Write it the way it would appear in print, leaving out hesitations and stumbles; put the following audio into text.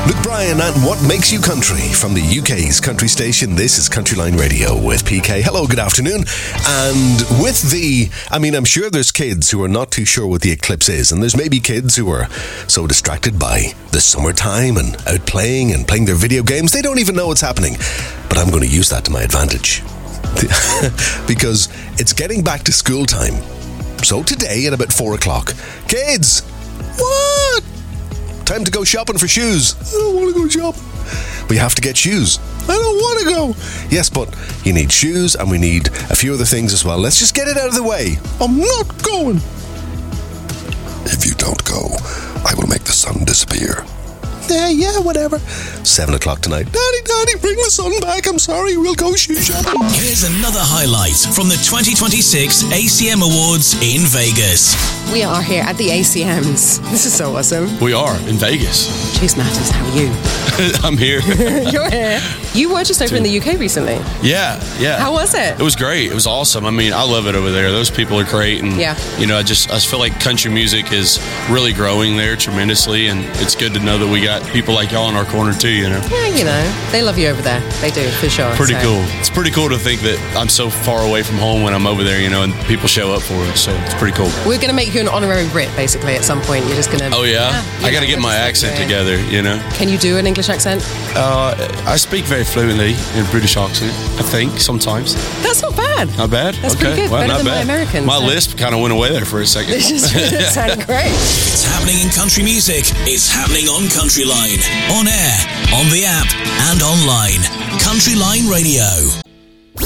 Luke Bryan and What Makes You Country from the UK's country station. This is Country Line Radio with PK. Hello, good afternoon. And with I'm sure there's kids who are not too sure what the eclipse is, and there's maybe kids who are so distracted by the summertime and out playing their video games, they don't even know what's happening. But I'm going to use that to my advantage because it's getting back to school time. So today at about 4 o'clock, kids, what? Time to go shopping for shoes. I don't want to go shopping. We have to get shoes. I don't want to go. Yes, but you need shoes and we need a few other things as well. Let's just get it out of the way. I'm not going. If you don't go, I will make the sun disappear. Yeah, whatever. 7 o'clock tonight. Daddy, bring the sun back. I'm sorry, we'll go shoe shopping. Here's another highlight from the 2026 ACM Awards in Vegas. We are here at the ACMs. This is so awesome. We are in Vegas. Chase Matters, how are you? I'm here. You're here. You were just over in the UK recently. Yeah. How was it? It was great. It was awesome. I mean, I love it over there. Those people are great. And, I just feel like country music is really growing there tremendously. And it's good to know that we got people like y'all in our corner too, Yeah, they love you over there. They do, for sure. Pretty cool. It's pretty cool to think that I'm so far away from home when I'm over there, and people show up for us. So it's pretty cool. We're going to make you an honorary Brit, basically, at some point. You're just going to... Oh, yeah? I got to get my accent together, Can you do an English accent? I speak very fluently in British accent, I think, sometimes. That's not bad. Not bad? That's pretty good. Well, better than bad. my American. My lisp kind of went away there for a second. It just sounded great. It's happening in country music. It's happening on Country Line. On air, on the app, and online. Country Line Radio.